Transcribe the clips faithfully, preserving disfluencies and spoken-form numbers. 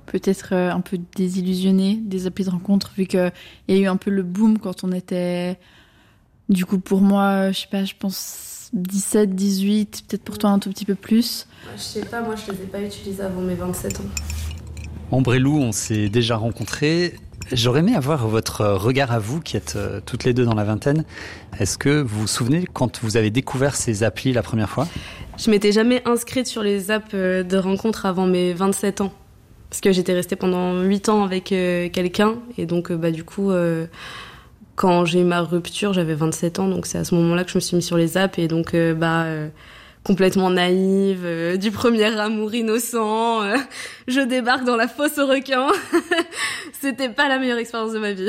peut-être euh, un peu désillusionnée des applis de rencontre, vu qu'il y a eu un peu le boom quand on était... Du coup, pour moi, je sais pas, je pense dix-sept, dix-huit, peut-être pour toi un tout petit peu plus. Je sais pas, moi je les ai pas utilisés avant mes vingt-sept ans. Ambre et Lou, on s'est déjà rencontrés. J'aurais aimé avoir votre regard à vous, qui êtes euh, toutes les deux dans la vingtaine. Est-ce que vous vous souvenez quand vous avez découvert ces applis la première fois ? Je m'étais jamais inscrite sur les apps de rencontre avant mes vingt-sept ans. Parce que j'étais restée pendant huit ans avec euh, quelqu'un. Et donc, euh, bah, du coup, euh, quand j'ai eu ma rupture, j'avais vingt-sept ans. Donc, c'est à ce moment-là que je me suis mise sur les apps. Et donc, euh, bah, euh, complètement naïve, euh, du premier amour innocent. Euh, je débarque dans la fosse aux requins. C'était pas la meilleure expérience de ma vie.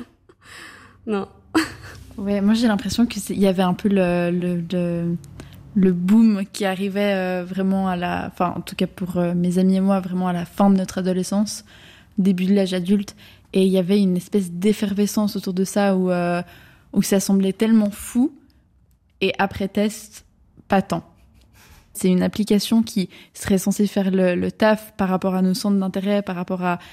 Non. Ouais, moi j'ai l'impression qu'il y avait un peu le, le, le, le boom qui arrivait euh, vraiment à la... Enfin, en tout cas pour euh, mes amis et moi, vraiment à la fin de notre adolescence, début de l'âge adulte. Et il y avait une espèce d'effervescence autour de ça où, euh, où ça semblait tellement fou. Et après test, pas tant. C'est une application qui serait censée faire le, le taf par rapport à nos centres d'intérêt, par rapport à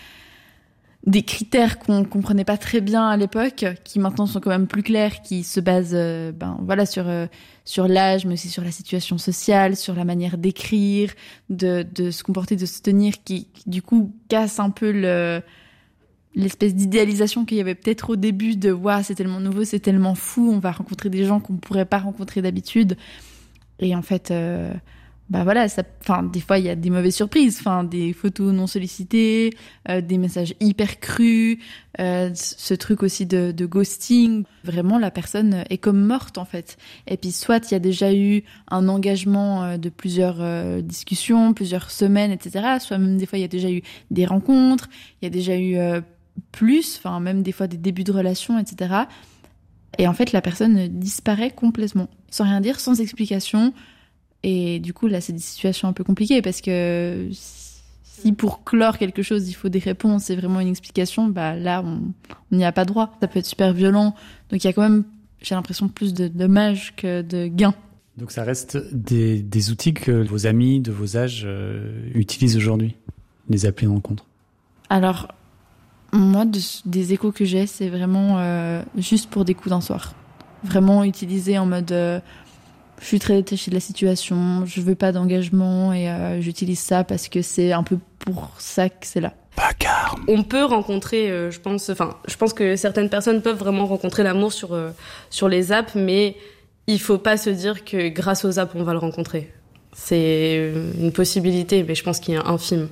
des critères qu'on comprenait pas très bien à l'époque, qui maintenant sont quand même plus clairs, qui se basent euh, ben, voilà, sur, euh, sur l'âge, mais aussi sur la situation sociale, sur la manière d'écrire, de, de se comporter, de se tenir, qui, qui du coup casse un peu le, l'espèce d'idéalisation qu'il y avait peut-être au début de « Waouh, c'est tellement nouveau, c'est tellement fou, on va rencontrer des gens qu'on pourrait pas rencontrer d'habitude ». Et en fait... Euh, Bah voilà, ça, enfin, des fois il y a des mauvaises surprises, enfin, des photos non sollicitées, euh, des messages hyper crus, euh, ce truc aussi de, de ghosting. Vraiment, la personne est comme morte en fait. Et puis soit il y a déjà eu un engagement de plusieurs euh, discussions, plusieurs semaines, et cetera. Soit même des fois il y a déjà eu des rencontres, il y a déjà eu euh, plus, enfin même des fois des débuts de relations, et cetera. Et en fait la personne disparaît complètement, sans rien dire, sans explication. Et du coup, là, c'est des situations un peu compliquées parce que si pour clore quelque chose, il faut des réponses et vraiment une explication, bah là, on n'y a pas droit. Ça peut être super violent. Donc, il y a quand même, j'ai l'impression, plus de dommages que de gains. Donc, ça reste des, des outils que vos amis de vos âges euh, utilisent aujourd'hui, les applis de rencontre. Alors, moi, de, des échos que j'ai, c'est vraiment euh, juste pour des coups d'un soir. Vraiment utilisé en mode... Euh, je suis très détachée de la situation, je veux pas d'engagement et euh, j'utilise ça parce que c'est un peu pour ça que c'est là. Bagarre. On peut rencontrer, euh, je pense, enfin, je pense que certaines personnes peuvent vraiment rencontrer l'amour sur euh, sur les apps, mais il faut pas se dire que grâce aux apps on va le rencontrer. C'est une possibilité, mais je pense qu'il est infime.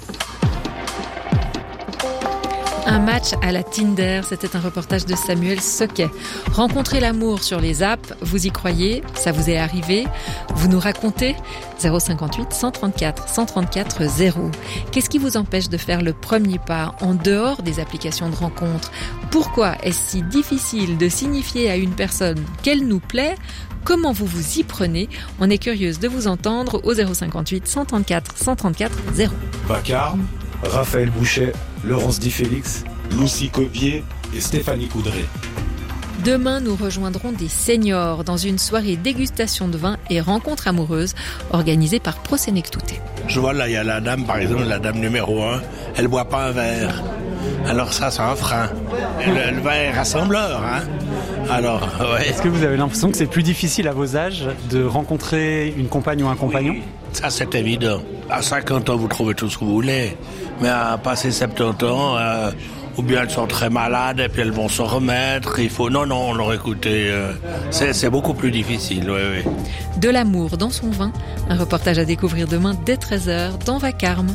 Un match à la Tinder, c'était un reportage de Samuel Soquet. Rencontrer l'amour sur les apps, vous y croyez ? Ça vous est arrivé ? Vous nous racontez ? zéro cinquante-huit cent trente-quatre cent trente-quatre zéro. Qu'est-ce qui vous empêche de faire le premier pas en dehors des applications de rencontre ? Pourquoi est-ce si difficile de signifier à une personne qu'elle nous plaît ? Comment vous vous y prenez ? On est curieuse de vous entendre au zéro cinquante-huit cent trente-quatre cent trente-quatre zéro. Vacarme, Raphaël Bouchet, Laurence Di Félix, Lucie Covier et Stéphanie Coudray. Demain, nous rejoindrons des seniors dans une soirée dégustation de vin et rencontre amoureuse organisée par Prosenectute. Je vois là, il y a la dame, par exemple, la dame numéro un, elle boit pas un verre. Alors ça, c'est un frein. Le, le vin est rassembleur, hein. Alors, ouais. Est-ce que vous avez l'impression que c'est plus difficile à vos âges de rencontrer une compagne ou un compagnon ? Oui, ça c'est évident. À cinquante ans, vous trouvez tout ce que vous voulez. Mais à passer soixante-dix ans, euh, ou bien elles sont très malades et puis elles vont se remettre. Il faut... Non, non, non, écoutez, euh, c'est, c'est beaucoup plus difficile, oui, oui. De l'amour dans son vin, un reportage à découvrir demain dès treize heures dans Vacarme.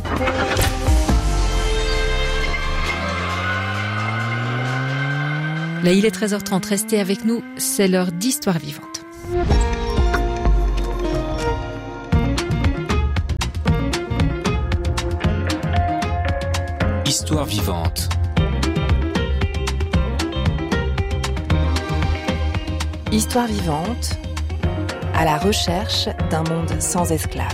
Là, il est treize heures trente, restez avec nous, c'est l'heure d'Histoire vivante. Histoire vivante. Histoire vivante, à la recherche d'un monde sans esclaves.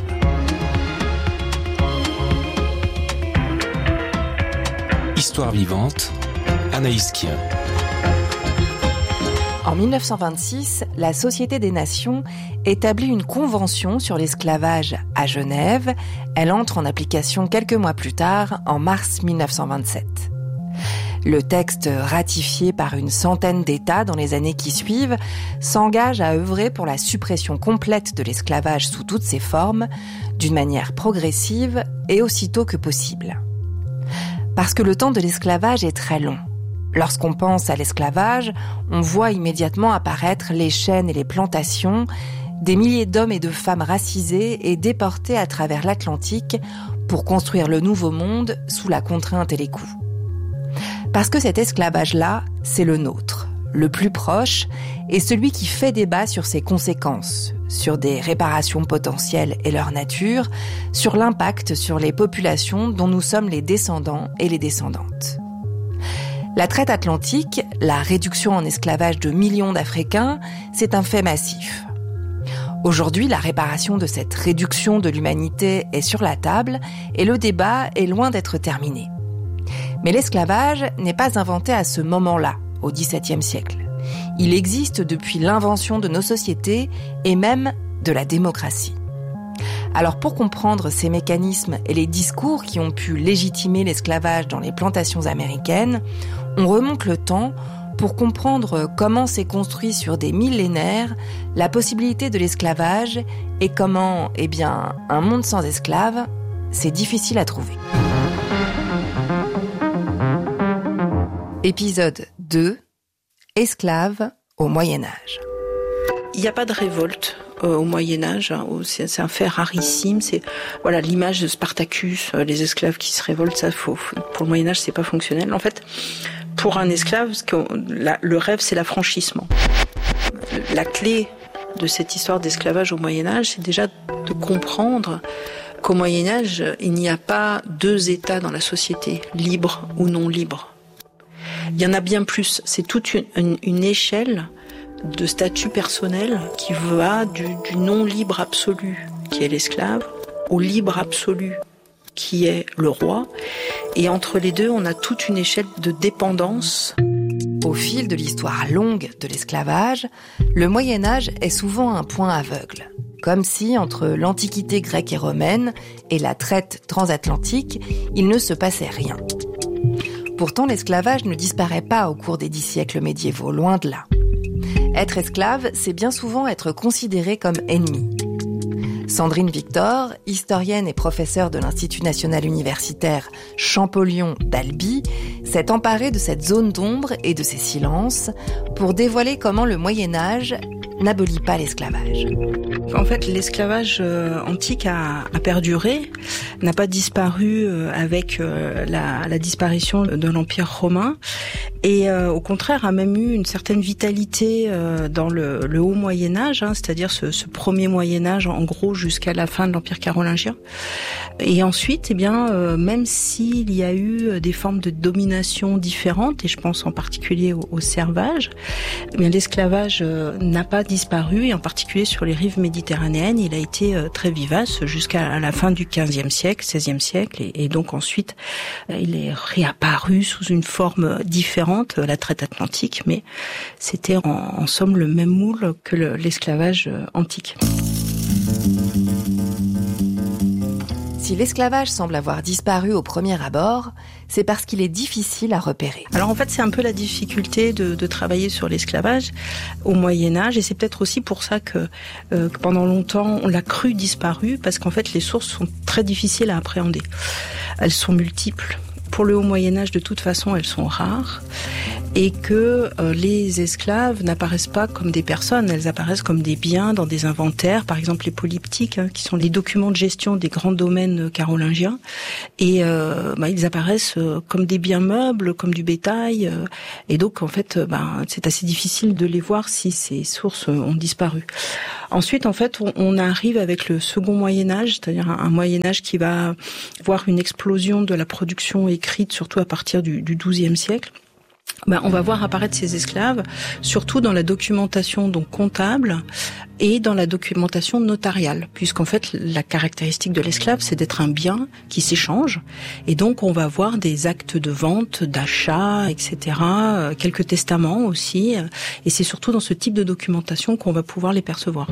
Histoire vivante, Anaïs Kien. En dix-neuf cent vingt-six, la Société des Nations établit une convention sur l'esclavage à Genève. Elle entre en application quelques mois plus tard, en mars dix-neuf cent vingt-sept. Le texte, ratifié par une centaine d'États dans les années qui suivent, s'engage à œuvrer pour la suppression complète de l'esclavage sous toutes ses formes, d'une manière progressive et aussitôt que possible. Parce que le temps de l'esclavage est très long. Lorsqu'on pense à l'esclavage, on voit immédiatement apparaître les chaînes et les plantations, des milliers d'hommes et de femmes racisés et déportés à travers l'Atlantique pour construire le nouveau monde sous la contrainte et les coups. Parce que cet esclavage-là, c'est le nôtre, le plus proche, et celui qui fait débat sur ses conséquences, sur des réparations potentielles et leur nature, sur l'impact sur les populations dont nous sommes les descendants et les descendantes. La traite atlantique, la réduction en esclavage de millions d'Africains, c'est un fait massif. Aujourd'hui, la réparation de cette réduction de l'humanité est sur la table et le débat est loin d'être terminé. Mais l'esclavage n'est pas inventé à ce moment-là, au dix-septième siècle. Il existe depuis l'invention de nos sociétés et même de la démocratie. Alors pour comprendre ces mécanismes et les discours qui ont pu légitimer l'esclavage dans les plantations américaines, on remonte le temps pour comprendre comment s'est construit sur des millénaires la possibilité de l'esclavage et comment, eh bien, un monde sans esclaves, c'est difficile à trouver. Épisode deux. Esclaves au Moyen-Âge. Il n'y a pas de révolte euh, au Moyen-Âge, hein, c'est, c'est un fait rarissime. C'est voilà l'image de Spartacus, euh, les esclaves qui se révoltent, ça faut. Pour le Moyen-Âge, c'est pas fonctionnel. En fait, pour un esclave, ce que, la, le rêve, c'est l'affranchissement. La clé de cette histoire d'esclavage au Moyen-Âge, c'est déjà de comprendre qu'au Moyen-Âge, il n'y a pas deux états dans la société, libres ou non libres. Il y en a bien plus. C'est toute une, une, une échelle de statut personnel qui va du, du non libre absolu, qui est l'esclave, au libre absolu, qui est le roi. Et entre les deux, on a toute une échelle de dépendance. Au fil de l'histoire longue de l'esclavage, le Moyen-Âge est souvent un point aveugle. Comme si, entre l'Antiquité grecque et romaine et la traite transatlantique, il ne se passait rien. Pourtant, l'esclavage ne disparaît pas au cours des dix siècles médiévaux, loin de là. Être esclave, c'est bien souvent être considéré comme ennemi. Sandrine Victor, historienne et professeure de l'Institut national universitaire Champollion d'Albi, s'est emparée de cette zone d'ombre et de ses silences pour dévoiler comment le Moyen-Âge n'abolit pas l'esclavage. En fait, l'esclavage euh, antique a, a perduré, n'a pas disparu euh, avec euh, la, la disparition de l'Empire romain, et euh, au contraire a même eu une certaine vitalité euh, dans le, le haut Moyen-Âge, hein, c'est-à-dire ce, ce premier Moyen-Âge, en gros jusqu'à la fin de l'Empire carolingien. Et ensuite, eh bien, euh, même s'il y a eu des formes de domination différentes, et je pense en particulier au, au servage, eh bien, l'esclavage euh, n'a pas disparu, et en particulier sur les rives méditerranéennes, il a été euh, très vivace jusqu'à la fin du quinzième siècle, seizième siècle, et, et donc ensuite, euh, il est réapparu sous une forme différente, la traite atlantique, mais c'était en, en somme le même moule que le, l'esclavage euh, antique. Si l'esclavage semble avoir disparu au premier abord, c'est parce qu'il est difficile à repérer. Alors en fait, c'est un peu la difficulté de, de travailler sur l'esclavage au Moyen-Âge, et c'est peut-être aussi pour ça que, euh, que pendant longtemps, on l'a cru disparu, parce qu'en fait, les sources sont très difficiles à appréhender. Elles sont multiples. Pour le haut Moyen-Âge, de toute façon, elles sont rares, et que euh, les esclaves n'apparaissent pas comme des personnes, elles apparaissent comme des biens dans des inventaires, par exemple les polyptyques, hein, qui sont les documents de gestion des grands domaines carolingiens, et euh, bah, ils apparaissent euh, comme des biens meubles, comme du bétail, euh, et donc en fait, euh, bah, c'est assez difficile de les voir si ces sources euh, ont disparu. Ensuite, en fait, on, on arrive avec le second Moyen-Âge, c'est-à-dire un, un Moyen-Âge qui va voir une explosion de la production écrite, surtout à partir du, du douzième siècle. Ben, on va voir apparaître ces esclaves, surtout dans la documentation donc comptable et dans la documentation notariale, puisqu'en fait la caractéristique de l'esclave, c'est d'être un bien qui s'échange, et donc on va voir des actes de vente, d'achat, et cetera, quelques testaments aussi, et c'est surtout dans ce type de documentation qu'on va pouvoir les percevoir.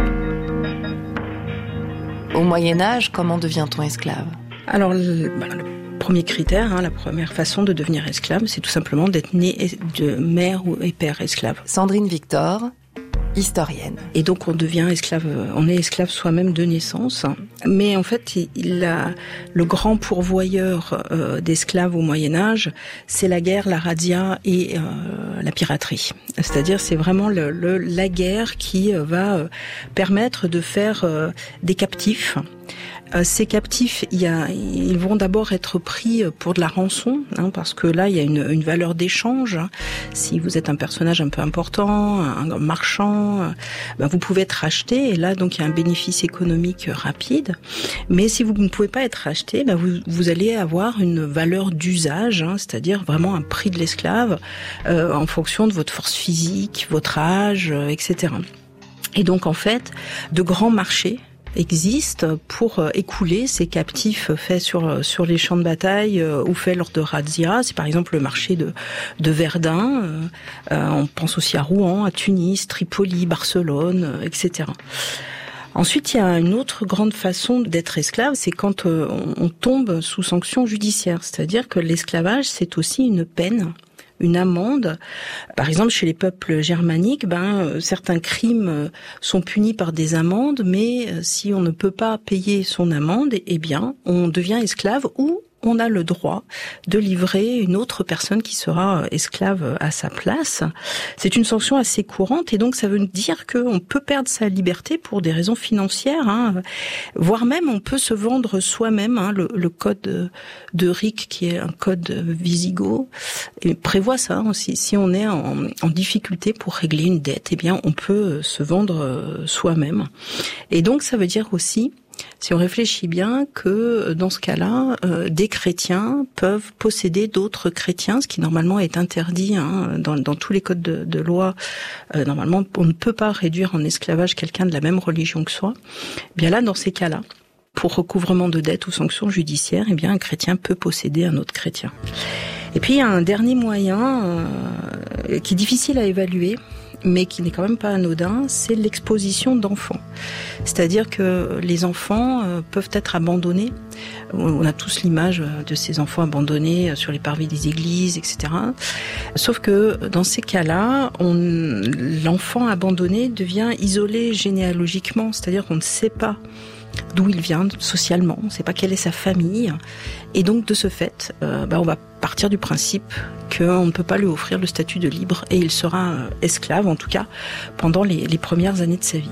Au Moyen-Âge, comment devient-on esclave ? Alors, le, ben, le premier critère, hein, la première façon de devenir esclave, c'est tout simplement d'être né de mère ou et père esclave. Sandrine Victor, historienne. Et donc on devient esclave, on est esclave soi-même de naissance. Mais en fait, il a, le grand pourvoyeur euh, d'esclaves au Moyen-Âge, c'est la guerre, la razzia et euh, la piraterie. C'est-à-dire, c'est vraiment le, le, la guerre qui va euh, permettre de faire euh, des captifs. Euh, ces captifs, il y a, ils vont d'abord être pris pour de la rançon, hein, parce que là, il y a une, une valeur d'échange. Si vous êtes un personnage un peu important, un marchand, euh, ben vous pouvez être racheté, et là, donc, il y a un bénéfice économique rapide. Mais si vous ne pouvez pas être racheté, ben vous, vous allez avoir une valeur d'usage, hein, c'est-à-dire vraiment un prix de l'esclave euh, en fonction de votre force physique, votre âge, euh, et cetera. Et donc, en fait, de grands marchés existe pour écouler ces captifs faits sur sur les champs de bataille euh, ou faits lors de razzia. C'est par exemple le marché de de Verdun. Euh, euh, on pense aussi à Rouen, à Tunis, Tripoli, Barcelone, euh, et cetera. Ensuite, il y a une autre grande façon d'être esclave, c'est quand euh, on, on tombe sous sanction judiciaire. C'est-à-dire que l'esclavage, c'est aussi une peine, une amende. Par exemple, chez les peuples germaniques, ben certains crimes sont punis par des amendes, mais si on ne peut pas payer son amende, eh bien, on devient esclave ou on a le droit de livrer une autre personne qui sera esclave à sa place. C'est une sanction assez courante, et donc ça veut dire qu'on peut perdre sa liberté pour des raisons financières, hein, voire même on peut se vendre soi-même. Hein, le, le code de Ric, qui est un code wisigoth, et prévoit ça. Hein, si, si on est en, en difficulté pour régler une dette, eh bien on peut se vendre soi-même. Et donc ça veut dire aussi, si on réfléchit bien, que dans ce cas-là, euh, des chrétiens peuvent posséder d'autres chrétiens, ce qui normalement est interdit, hein, dans, dans tous les codes de, de loi. Euh, normalement, on ne peut pas réduire en esclavage quelqu'un de la même religion que soi. Bien là, dans ces cas-là, pour recouvrement de dettes ou sanctions judiciaires, eh bien un chrétien peut posséder un autre chrétien. Et puis il y a un dernier moyen euh, qui est difficile à évaluer, mais qui n'est quand même pas anodin, c'est l'exposition d'enfants. C'est-à-dire que les enfants euh, peuvent être abandonnés. On a tous l'image de ces enfants abandonnés sur les parvis des églises, et cetera. Sauf que dans ces cas-là, on, l'enfant abandonné devient isolé généalogiquement, c'est-à-dire qu'on ne sait pas d'où il vient socialement, on ne sait pas quelle est sa famille, et donc de ce fait, euh, bah, on va partir du principe qu'on ne peut pas lui offrir le statut de libre, et il sera euh, esclave, en tout cas pendant les, les premières années de sa vie.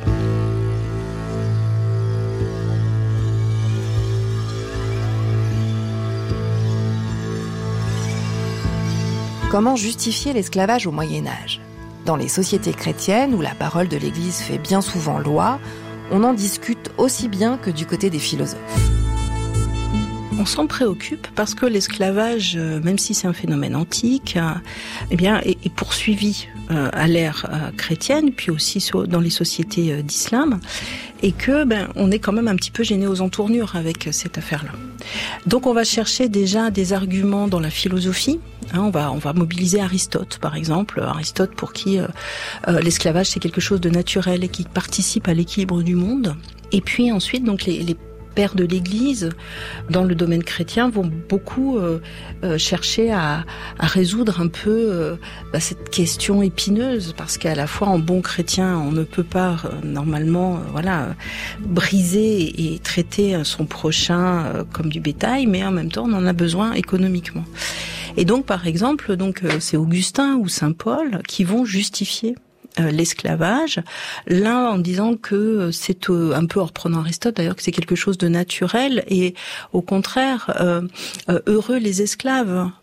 Comment justifier l'esclavage au Moyen-Âge ? Dans les sociétés chrétiennes, où la parole de l'Église fait bien souvent loi, on en discute aussi bien que du côté des philosophes. On s'en préoccupe parce que l'esclavage, même si c'est un phénomène antique, eh bien, est, est poursuivi à l'ère chrétienne, puis aussi dans les sociétés d'islam, et que ben on est quand même un petit peu gêné aux entournures avec cette affaire-là. Donc on va chercher déjà des arguments dans la philosophie. Hein, on va on va mobiliser Aristote, par exemple, Aristote pour qui euh, euh, l'esclavage c'est quelque chose de naturel et qui participe à l'équilibre du monde. Et puis ensuite donc les, les pères de l'Église dans le domaine chrétien vont beaucoup euh, euh, chercher à, à résoudre un peu euh, bah, cette question épineuse, parce qu'à la fois en bon chrétien on ne peut pas euh, normalement euh, voilà briser et traiter son prochain euh, comme du bétail, mais en même temps on en a besoin économiquement. Et donc par exemple donc euh, c'est Augustin ou Saint Paul qui vont justifier l'esclavage, l'un en disant que c'est un peu en reprenant Aristote d'ailleurs, que c'est quelque chose de naturel, et au contraire euh, heureux les esclaves,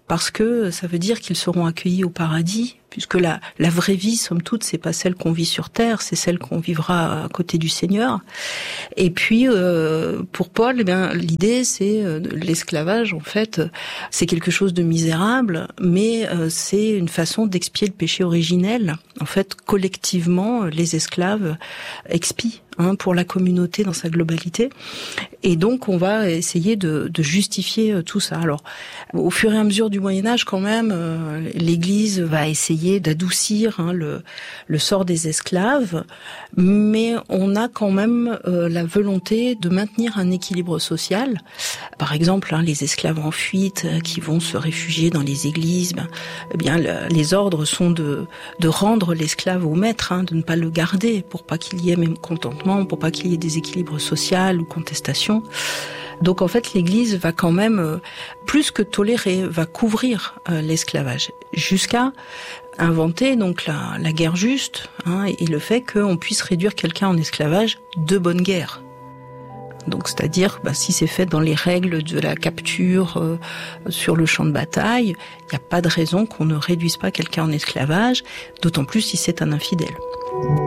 parce que ça veut dire qu'ils seront accueillis au paradis, puisque la, la vraie vie, somme toute, c'est pas celle qu'on vit sur terre, c'est celle qu'on vivra à côté du Seigneur. Et puis, euh, pour Paul, eh bien, l'idée, c'est euh, l'esclavage, en fait, c'est quelque chose de misérable, mais euh, c'est une façon d'expier le péché originel. En fait, collectivement, les esclaves expient hein, pour la communauté dans sa globalité. Et donc, on va essayer de, de justifier tout ça. Alors, au fur et à mesure du Moyen-Âge, quand même, euh, l'Église va essayer d'adoucir hein, le, le sort des esclaves, mais on a quand même euh, la volonté de maintenir un équilibre social. Par exemple, hein, les esclaves en fuite euh, qui vont se réfugier dans les églises, ben, eh bien, le, les ordres sont de, de rendre l'esclave au maître, hein, de ne pas le garder pour pas qu'il y ait même contentement, pour pas qu'il y ait déséquilibre social ou contestation. Donc en fait, l'Église va quand même, euh, plus que tolérer, va couvrir euh, l'esclavage, jusqu'à inventer donc la, la guerre juste hein, et le fait qu'on puisse réduire quelqu'un en esclavage de bonne guerre. Donc, c'est-à-dire, bah, si c'est fait dans les règles de la capture euh, sur le champ de bataille, il n'y a pas de raison qu'on ne réduise pas quelqu'un en esclavage, d'autant plus si c'est un infidèle.